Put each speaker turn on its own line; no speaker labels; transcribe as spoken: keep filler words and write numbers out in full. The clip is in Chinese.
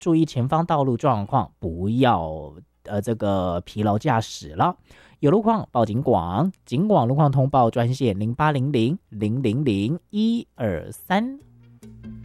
注意前方道路状况，不要呃这个疲劳驾驶了。有路况报警广，警广路况通报专线零八零零零零零一二三。